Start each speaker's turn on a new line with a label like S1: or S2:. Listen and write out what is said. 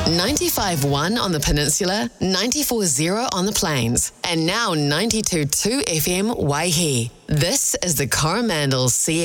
S1: 95.1 on the peninsula, 94.0 on the plains, and now 92.2 FM Waihi. This is the Coromandel CFM.